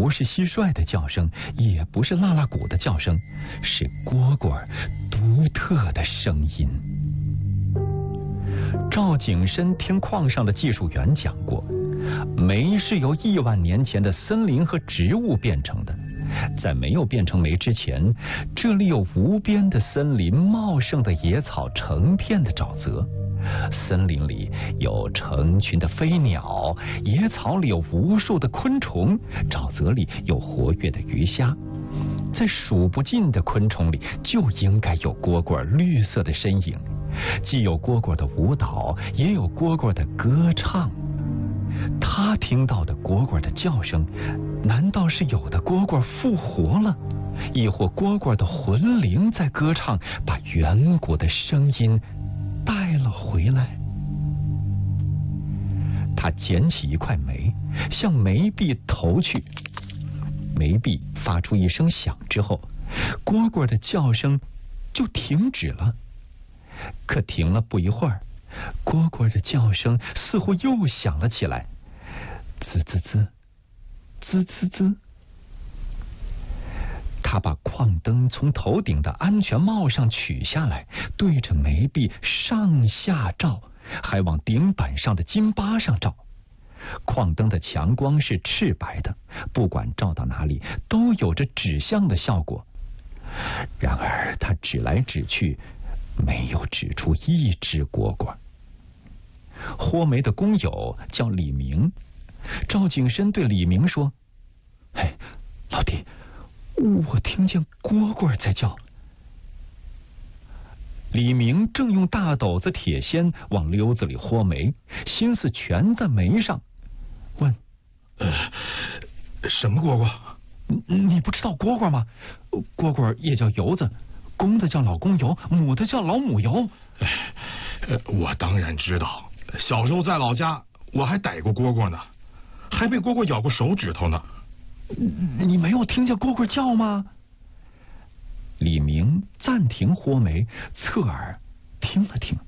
不是蟋蟀的叫声，也不是拉拉鼓的叫声，是蝈蝈独特的声音。赵景深听矿上的技术员讲过，煤是由1万年前的森林和植物变成的。在没有变成煤之前，这里有无边的森林，茂盛的野草，成片的沼泽。森林里有成群的飞鸟，野草里有无数的昆虫，沼泽里有活跃的鱼虾。在数不尽的昆虫里，就应该有蝈蝈绿色的身影，既有蝈蝈的舞蹈，也有蝈蝈的歌唱。他听到的蝈蝈的叫声，难道是有的蝈蝈复活了，亦或蝈蝈的魂灵在歌唱，把远古的声音带了回来？他捡起一块煤，向煤壁投去。煤壁发出一声响之后，蝈蝈的叫声就停止了。可停了不一会儿，蝈蝈的叫声似乎又响了起来，滋滋滋，滋滋滋。他把矿灯从头顶的安全帽上取下来，对着煤壁上下照，还往顶板上的金巴上照。矿灯的强光是赤白的，不管照到哪里都有着指向的效果。然而他指来指去，没有指出一只蝈蝈。豁煤的工友叫李明，赵景深对李明说：“哎，老弟，我听见蝈蝈在叫。”李明正用大斗子铁锨往溜子里豁煤，心思全在煤上，问：“ 什么蝈蝈？ 你不知道蝈蝈吗？蝈蝈也叫油子，公的叫老公油，母的叫老母油。” 我当然知道，小时候在老家我还逮过蝈蝈呢，还被蝈蝈咬过手指头呢。 你没有听见蝈蝈叫吗？李明暂停豁煤，侧耳听了听，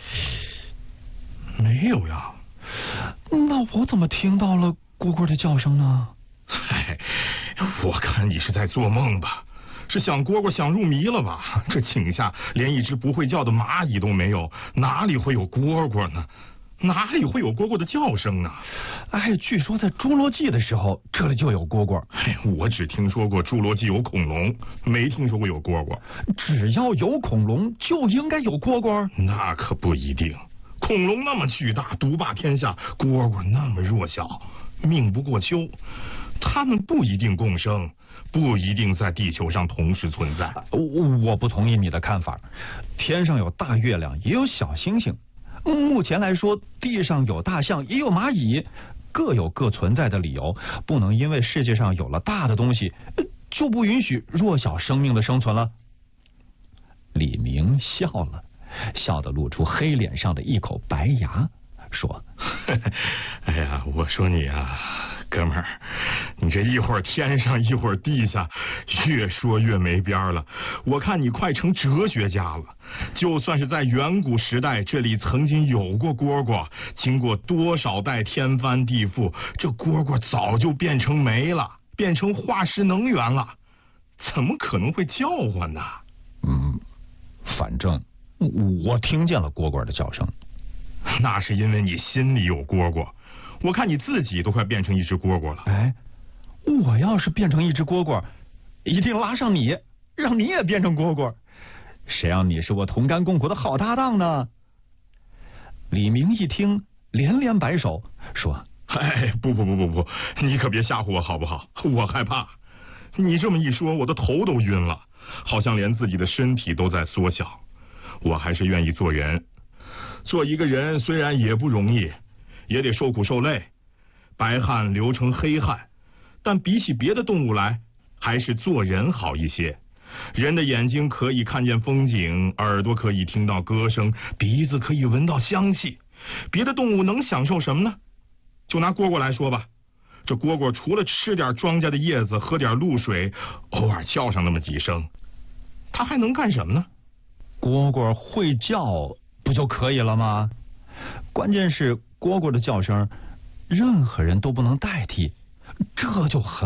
没有呀。 那我怎么听到了蝈蝈的叫声呢？ 嗨，我看你是在做梦吧，是想蝈蝈想入迷了吧？这井下连一只不会叫的蚂蚁都没有，哪里会有蝈蝈呢？哪里会有蝈蝈的叫声呢？ 哎，据说在侏罗纪的时候，这里就有蝈蝈。 我只听说过侏罗纪有恐龙，没听说过有蝈蝈。 只要有恐龙，就应该有蝈蝈？ 那可不一定。恐龙那么巨大，独霸天下，蝈蝈那么弱小，命不过秋。它们不一定共生，不一定在地球上同时存在。 我不同意你的看法。天上有大月亮，也有小星星。目前来说，地上有大象，也有蚂蚁，各有各存在的理由，不能因为世界上有了大的东西，就不允许弱小生命的生存了。李明笑了，笑得露出黑脸上的一口白牙，说：“ 哎呀，我说你啊，哥们儿，你这一会儿天上一会儿地下，越说越没边了。我看你快成哲学家了。就算是在远古时代，这里曾经有过蝈蝈，经过多少代天翻地覆，这蝈蝈早就变成煤了，变成化石能源了，怎么可能会叫唤呢？” 反正我听见了蝈蝈的叫声。 那是因为你心里有蝈蝈，我看你自己都快变成一只蝈蝈了。 哎，我要是变成一只蝈蝈，一定拉上你，让你也变成蝈蝈。谁让你是我同甘共苦的好搭档呢？李明一听，连连摆手说：“ 哎，不，你可别吓唬我好不好？我害怕。你这么一说，我的头都晕了，好像连自己的身体都在缩小。我还是愿意做人。做一个人虽然也不容易，也得受苦受累，白汗流成黑汗，但比起别的动物来，还是做人好一些。人的眼睛可以看见风景，耳朵可以听到歌声，鼻子可以闻到香气。别的动物能享受什么呢？就拿蝈蝈来说吧，这蝈蝈除了吃点庄稼的叶子，喝点露水，偶尔叫上那么几声，它还能干什么呢？ 蝈蝈会叫不就可以了吗？关键是蝈蝈的叫声，任何人都不能代替，这就很